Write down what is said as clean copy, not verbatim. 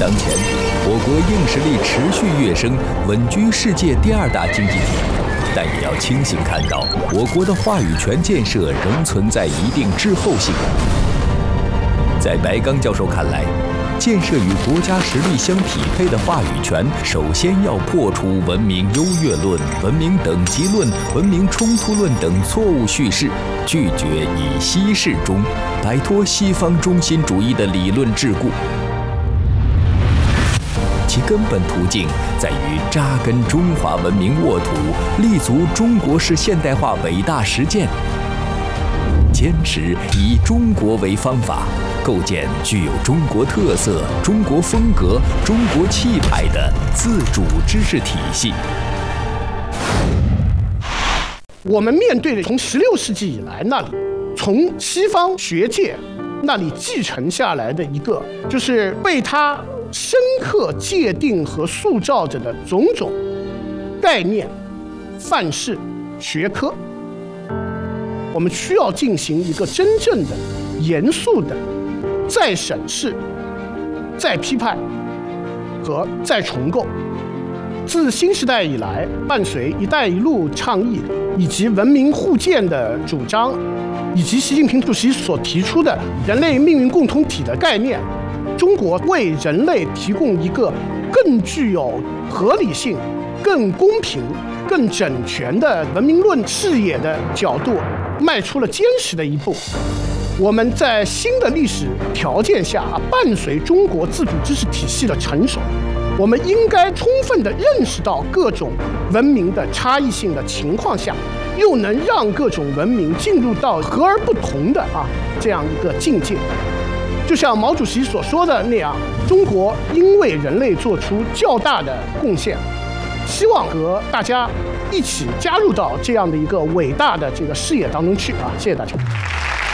当前，我国硬实力持续跃升，稳居世界第2大经济体。但也要清醒看到，我国的话语权建设仍存在一定滞后性。在白刚教授看来，建设与国家实力相匹配的话语权，首先要破除文明优越论、文明等级论、文明冲突论等错误叙事，拒绝以西事中，摆脱西方中心主义的理论桎梏。其根本途径在于扎根中华文明沃土，立足中国式现代化伟大实践，坚持以中国为方法，构建具有中国特色、中国风格、中国气派的自主知识体系。 我们面对的从16世纪以来那里，从西方学界那里继承下来的一个，就是被他深刻界定和塑造着的种种概念、范式、学科，我们需要进行一个真正的、严肃的再审视、再批判和再重构。自新时代以来，伴随“一带一路”倡议以及文明互鉴的主张，以及习近平主席所提出的人类命运共同体的概念，中国为人类提供一个更具有合理性、更公平、更整全的文明论视野的角度，迈出了坚实的一步。我们在新的历史条件下，伴随中国自主知识体系的成熟，我们应该充分地认识到各种文明的差异性的情况下，又能让各种文明进入到和而不同的这样一个境界。就像毛主席所说的那样，中国应为人类做出较大的贡献，希望和大家一起加入到这样的一个伟大的这个事业当中去谢谢大家。